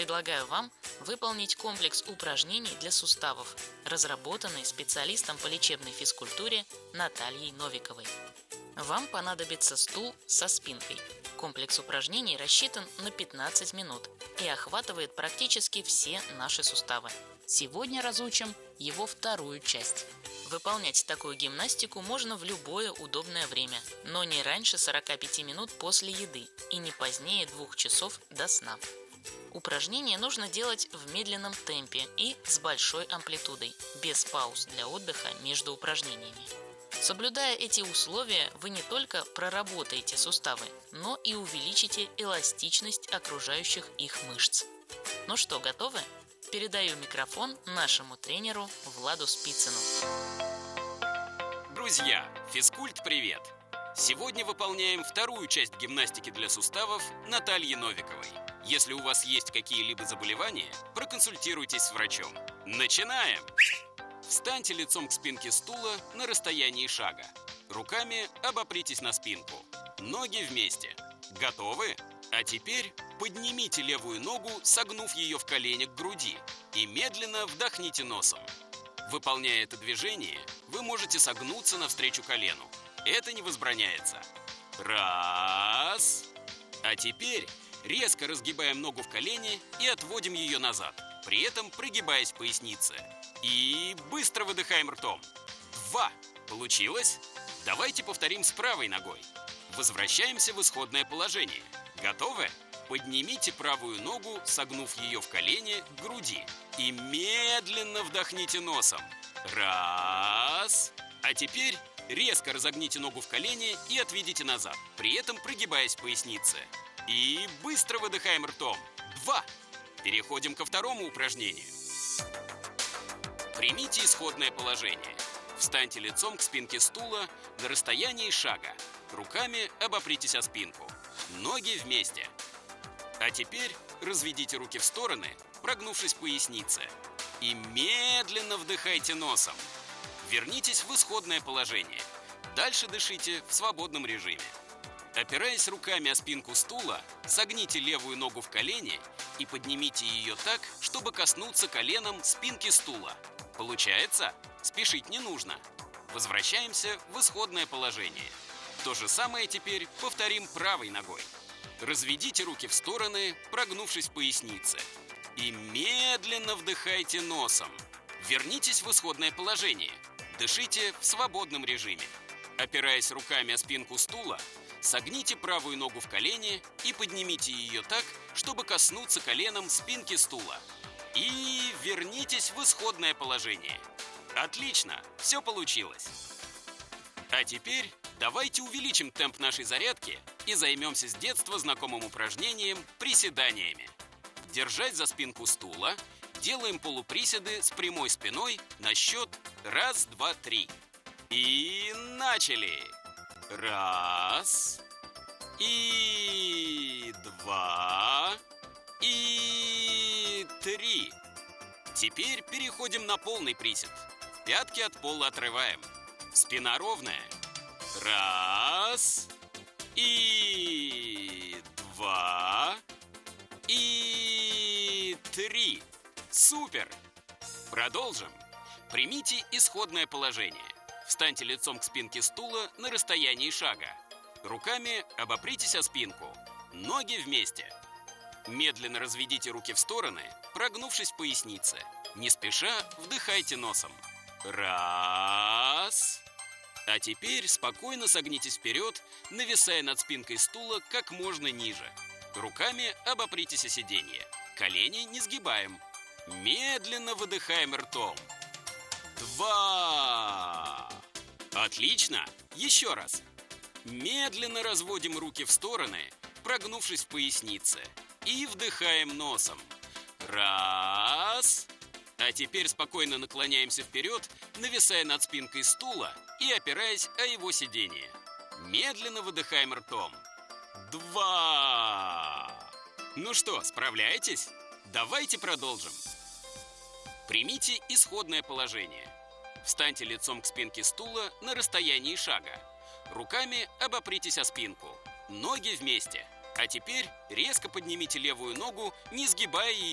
предлагаю вам выполнить комплекс упражнений для суставов, разработанный специалистом по лечебной физкультуре Натальей Новиковой. Вам понадобится стул со спинкой. Комплекс упражнений рассчитан на 15 минут и охватывает практически все наши суставы. Сегодня разучим его вторую часть. Выполнять такую гимнастику можно в любое удобное время, но не раньше 45 минут после еды и не позднее 2 часов до сна. Упражнения нужно делать в медленном темпе и с большой амплитудой, без пауз для отдыха между упражнениями. Соблюдая эти условия, вы не только проработаете суставы, но и увеличите эластичность окружающих их мышц. Ну что, готовы? Передаю микрофон нашему тренеру Владу Спицыну. Друзья, физкульт, привет! Сегодня выполняем вторую часть гимнастики для суставов Натальи Новиковой. Если у вас есть какие-либо заболевания, проконсультируйтесь с врачом. Начинаем! Встаньте лицом к спинке стула на расстоянии шага. Руками обопритесь на спинку. Ноги вместе. Готовы? А теперь поднимите левую ногу, согнув ее в коленях к груди, и медленно вдохните носом. Выполняя это движение, вы можете согнуться навстречу колену. Это не возбраняется. Раз. А теперь резко разгибаем ногу в колене и отводим ее назад, при этом прогибаясь в пояснице. И быстро выдыхаем ртом. 2. Получилось? Давайте повторим с правой ногой. Возвращаемся в исходное положение. Готовы? Поднимите правую ногу, согнув ее в колене к груди. И медленно вдохните носом. Раз. А теперь резко разогните ногу в колене и отведите назад, при этом прогибаясь в пояснице. И быстро выдыхаем ртом. 2. Переходим ко второму упражнению. Примите исходное положение. Встаньте лицом к спинке стула на расстоянии шага. Руками обопритесь о спинку. Ноги вместе. А теперь разведите руки в стороны, прогнувшись в пояснице. И медленно вдыхайте носом. Вернитесь в исходное положение. Дальше дышите в свободном режиме. Опираясь руками о спинку стула, согните левую ногу в колене и поднимите ее так, чтобы коснуться коленом спинки стула. Получается? Спешить не нужно. Возвращаемся в исходное положение. То же самое теперь повторим правой ногой. Разведите руки в стороны, прогнувшись в пояснице. И медленно вдыхайте носом. Вернитесь в исходное положение. Дышите в свободном режиме. Опираясь руками о спинку стула, согните правую ногу в колене и поднимите ее так, чтобы коснуться коленом спинки стула. И вернитесь в исходное положение. Отлично, все получилось. А теперь давайте увеличим темп нашей зарядки и займемся с детства знакомым упражнением приседаниями. Держась за спинку стула, делаем полуприседы с прямой спиной на счет 1, 2, 3. И начали! 1, и 2, и 3. Теперь переходим на полный присед. Пятки от пола отрываем. Спина ровная. 1, и 2, и 3. Супер! Продолжим. Примите исходное положение. Встаньте лицом к спинке стула на расстоянии шага. Руками обопритесь о спинку. Ноги вместе. Медленно разведите руки в стороны, прогнувшись в пояснице. Не спеша вдыхайте носом. 1. А теперь спокойно согнитесь вперед, нависая над спинкой стула как можно ниже. Руками обопритесь о сиденье. Колени не сгибаем. Медленно выдыхаем ртом. 2. Отлично! Еще раз. Медленно разводим руки в стороны, прогнувшись в пояснице. И вдыхаем носом. 1. А теперь спокойно наклоняемся вперед, нависая над спинкой стула и опираясь о его сиденье. Медленно выдыхаем ртом. 2. Ну что, справляетесь? Давайте продолжим. Примите исходное положение. Встаньте лицом к спинке стула на расстоянии шага. Руками обопритесь о спинку. Ноги вместе. А теперь резко поднимите левую ногу, не сгибая ее.